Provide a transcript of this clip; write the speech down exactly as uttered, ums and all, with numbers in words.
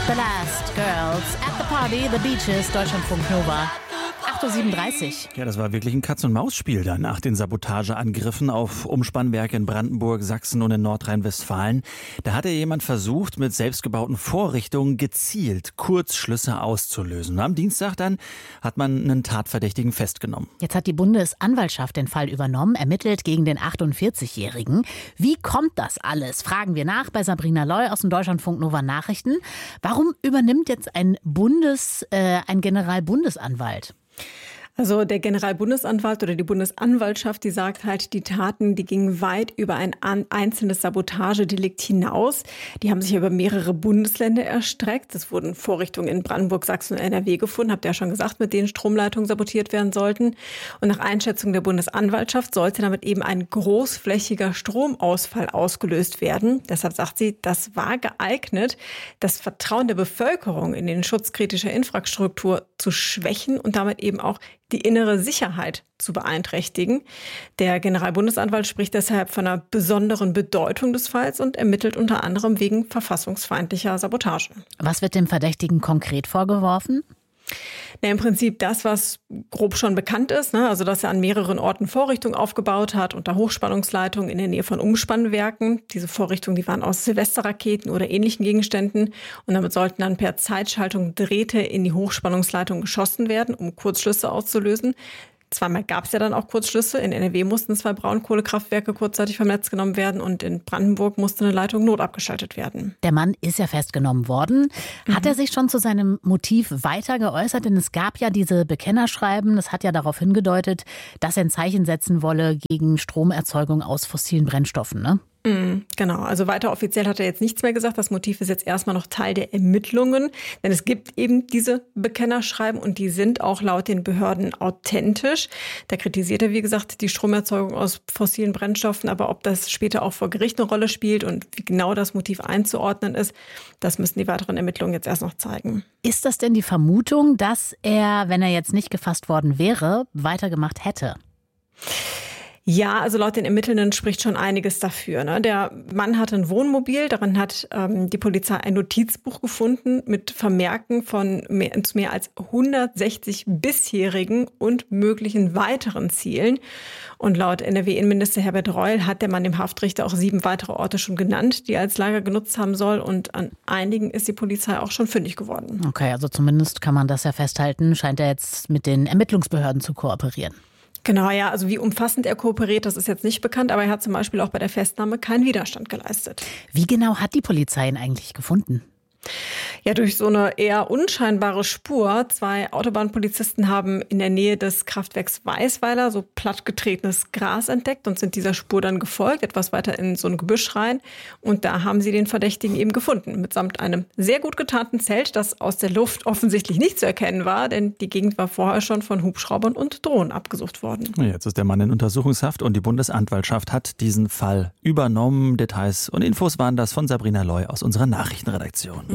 The Last Girls at the Party, The Beaches, Deutschlandfunk Nova. acht Uhr siebenunddreißig. Ja, das war wirklich ein Katz-und-Maus-Spiel dann nach den Sabotageangriffen auf Umspannwerke in Brandenburg, Sachsen und in Nordrhein-Westfalen. Da hatte jemand versucht, mit selbstgebauten Vorrichtungen gezielt Kurzschlüsse auszulösen. Und am Dienstag dann hat man einen Tatverdächtigen festgenommen. Jetzt hat die Bundesanwaltschaft den Fall übernommen, ermittelt gegen den achtundvierzigjährigen. Wie kommt das alles? Fragen wir nach bei Sabrina Loy aus den Deutschlandfunk Nova Nachrichten. Warum übernimmt jetzt ein Bundes, äh, ein Generalbundesanwalt? Also der Generalbundesanwalt oder die Bundesanwaltschaft, die sagt halt, die Taten, die gingen weit über ein einzelnes Sabotagedelikt hinaus. Die haben sich über mehrere Bundesländer erstreckt. Es wurden Vorrichtungen in Brandenburg, Sachsen und N R W gefunden, habt ihr ja schon gesagt, mit denen Stromleitungen sabotiert werden sollten. Und nach Einschätzung der Bundesanwaltschaft sollte damit eben ein großflächiger Stromausfall ausgelöst werden. Deshalb sagt sie, das war geeignet, das Vertrauen der Bevölkerung in den Schutz kritischer Infrastruktur zu schwächen und damit eben auch die innere Sicherheit zu beeinträchtigen. Der Generalbundesanwalt spricht deshalb von einer besonderen Bedeutung des Falls und ermittelt unter anderem wegen verfassungsfeindlicher Sabotage. Was wird dem Verdächtigen konkret vorgeworfen? Na, im Prinzip das, was grob schon bekannt ist, ne? Also dass er an mehreren Orten Vorrichtungen aufgebaut hat, unter Hochspannungsleitungen in der Nähe von Umspannwerken. Diese Vorrichtungen, die waren aus Silvesterraketen oder ähnlichen Gegenständen und damit sollten dann per Zeitschaltung Drähte in die Hochspannungsleitung geschossen werden, um Kurzschlüsse auszulösen. Zweimal gab es ja dann auch Kurzschlüsse. In N R W mussten zwei Braunkohlekraftwerke kurzzeitig vom Netz genommen werden und in Brandenburg musste eine Leitung notabgeschaltet werden. Der Mann ist ja festgenommen worden. Hat mhm. er sich schon zu seinem Motiv weiter geäußert? Denn es gab ja diese Bekennerschreiben. Das hat ja darauf hingedeutet, dass er ein Zeichen setzen wolle gegen Stromerzeugung aus fossilen Brennstoffen, ne? Genau, also weiter offiziell hat er jetzt nichts mehr gesagt. Das Motiv ist jetzt erstmal noch Teil der Ermittlungen, denn es gibt eben diese Bekennerschreiben und die sind auch laut den Behörden authentisch. Da kritisiert er, wie gesagt, die Stromerzeugung aus fossilen Brennstoffen, aber ob das später auch vor Gericht eine Rolle spielt und wie genau das Motiv einzuordnen ist, das müssen die weiteren Ermittlungen jetzt erst noch zeigen. Ist das denn die Vermutung, dass er, wenn er jetzt nicht gefasst worden wäre, weitergemacht hätte? Ja, also laut den Ermittelnden spricht schon einiges dafür. Ne? Der Mann hatte ein Wohnmobil, darin hat ähm, die Polizei ein Notizbuch gefunden mit Vermerken von mehr, mehr als hundertsechzig bisherigen und möglichen weiteren Zielen. Und laut N R W-Innenminister Herbert Reul hat der Mann dem Haftrichter auch sieben weitere Orte schon genannt, die er als Lager genutzt haben soll. Und an einigen ist die Polizei auch schon fündig geworden. Okay, also zumindest kann man das ja festhalten, scheint er jetzt mit den Ermittlungsbehörden zu kooperieren. Genau, ja, also wie umfassend er kooperiert, das ist jetzt nicht bekannt, aber er hat zum Beispiel auch bei der Festnahme keinen Widerstand geleistet. Wie genau hat die Polizei ihn eigentlich gefunden? Ja, durch so eine eher unscheinbare Spur. Zwei Autobahnpolizisten haben in der Nähe des Kraftwerks Weißweiler so plattgetretenes Gras entdeckt und sind dieser Spur dann gefolgt, etwas weiter in so ein Gebüsch rein. Und da haben sie den Verdächtigen eben gefunden, mitsamt einem sehr gut getarnten Zelt, das aus der Luft offensichtlich nicht zu erkennen war, denn die Gegend war vorher schon von Hubschraubern und Drohnen abgesucht worden. Jetzt ist der Mann in Untersuchungshaft und die Bundesanwaltschaft hat diesen Fall übernommen. Details und Infos waren das von Sabrina Loy aus unserer Nachrichtenredaktion.